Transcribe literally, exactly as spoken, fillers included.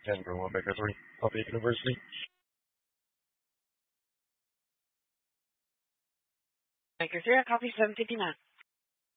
Tango one Baker three, Lafayette University. Baker three, copy seven fifty-nine.